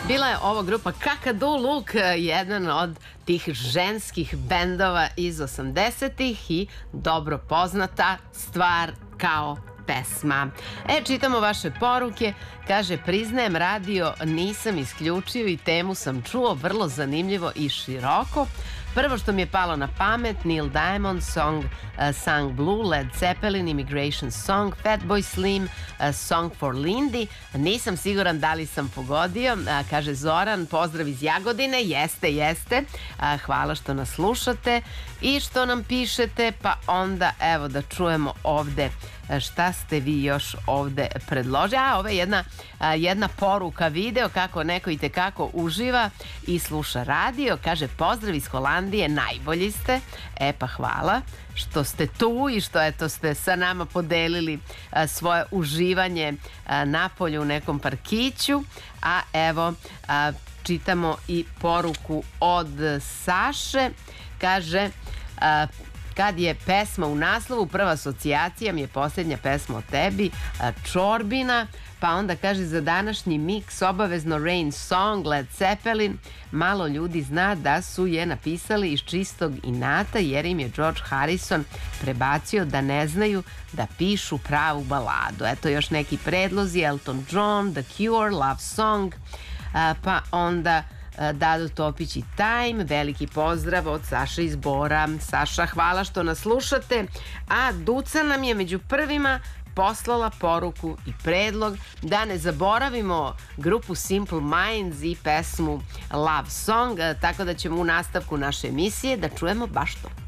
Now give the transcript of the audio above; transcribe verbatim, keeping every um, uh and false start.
Bila je ovo grupa Kakadu Look, jedan od tih ženskih bendova iz osamdesetih i dobro poznata stvar kao pesma. E, čitamo vaše poruke. Kaže, priznajem, radio nisam isključio i temu sam čuo, vrlo zanimljivo i široko. Prvo što mi je palo na pamet, Neil Diamond, song uh, Sung Blue, Led Zeppelin, Immigration Song, Fatboy Slim, uh, Song for Lindy. Nisam siguran da li sam pogodio. Uh, kaže Zoran, pozdrav iz Jagodine. Jeste, jeste. Uh, hvala što nas slušate i što nam pišete, pa onda evo da čujemo ovde šta ste vi još ovde predložili. A, ovo je jedna, jedna poruka, video kako neko i tekako uživa i sluša radio. Kaže, pozdrav iz Holandije, najbolji ste. E pa hvala što ste tu i što eto ste sa nama podelili a, svoje uživanje a, napolju u nekom parkiću. A evo, a, čitamo i poruku od Saše. Kaže, a, kad je pesma u naslovu, prva asocijacija mi je posljednja pesma o tebi, Čorbina, pa onda kaže za današnji miks obavezno Rain Song, Led Zeppelin. Malo ljudi zna da su je napisali iz čistog inata jer im je George Harrison prebacio da ne znaju da pišu pravu baladu. Eto još neki predlozi, Elton John, The Cure, Love Song, pa onda Dado Topić i Time. Veliki pozdrav od Saše iz Bora. Saša, hvala što nas slušate. A Duca nam je među prvima poslala poruku i predlog da ne zaboravimo grupu Simple Minds i pesmu Love Song, tako da ćemo u nastavku naše emisije da čujemo baš to.